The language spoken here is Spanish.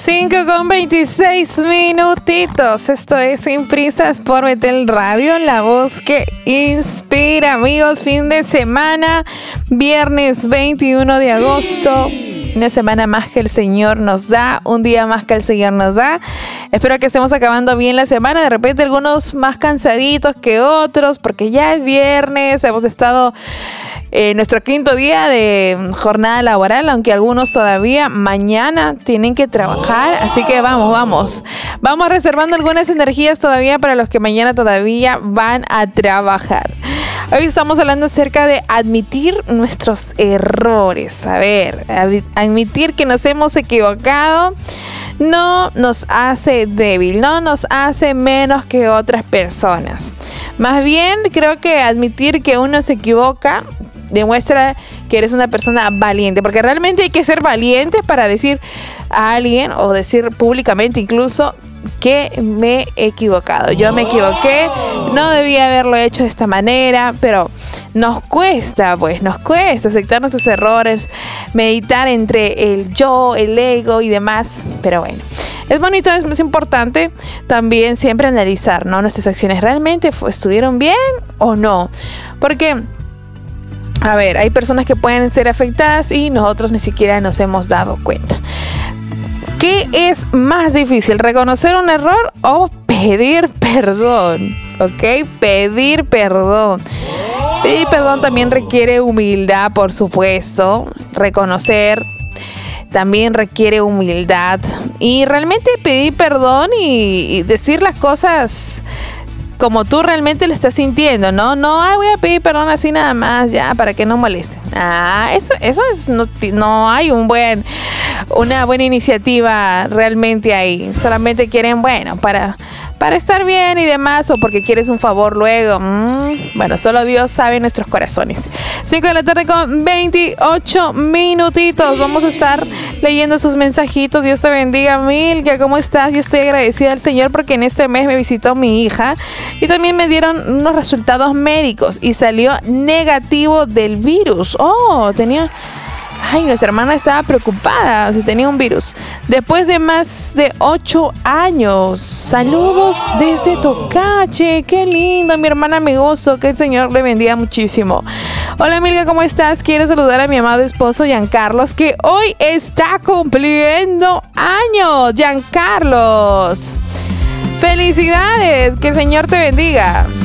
5:26. Esto es Sin Prisas por Betel Radio, la voz que inspira. Amigos, fin de semana, viernes 21 de agosto. Una semana más que el Señor nos da, un día más que el Señor nos da. Espero que estemos acabando bien la semana. De repente algunos más cansaditos que otros, porque ya es viernes. Hemos estado en nuestro quinto día de jornada laboral, aunque algunos todavía mañana tienen que trabajar. Así que vamos reservando algunas energías todavía para los que mañana todavía van a trabajar. Hoy estamos hablando acerca de admitir nuestros errores. A ver, admitir que nos hemos equivocado no nos hace débil, no nos hace menos que otras personas. Más bien, creo que admitir que uno se equivoca demuestra que eres una persona valiente, porque realmente hay que ser valiente para decir a alguien o decir públicamente incluso que me he equivocado. Yo me equivoqué, no debía haberlo hecho de esta manera, pero nos cuesta aceptar nuestros errores, meditar entre el yo, el ego y demás, pero bueno. Es bonito, es importante también siempre analizar, ¿no? Nuestras acciones realmente estuvieron bien o no, porque a ver, hay personas que pueden ser afectadas y nosotros ni siquiera nos hemos dado cuenta. ¿Qué es más difícil, reconocer un error o pedir perdón? ¿Ok? Pedir perdón. Pedir perdón también requiere humildad, por supuesto. Reconocer también requiere humildad. Y realmente pedir perdón y decir las cosas como tú realmente lo estás sintiendo, ¿no? No, voy a pedir perdón así nada más, ya, para que no moleste. Eso es, no hay una buena iniciativa realmente ahí. Solamente quieren, para estar bien y demás, o porque quieres un favor luego. Bueno, solo Dios sabe nuestros corazones. 5:28. Vamos a estar leyendo sus mensajitos. Dios te bendiga, Milka. ¿Cómo estás? Yo estoy agradecida al Señor porque en este mes me visitó mi hija y también me dieron unos resultados médicos y salió negativo del virus. Nuestra hermana estaba preocupada si tenía un virus. Después de más de 8 años. Saludos desde Tocache. Qué lindo, mi hermana, me gozo. Que el Señor le bendiga muchísimo. Hola, Milka, ¿cómo estás? Quiero saludar a mi amado esposo, Giancarlos, que hoy está cumpliendo años. Giancarlos, felicidades. Que el Señor te bendiga.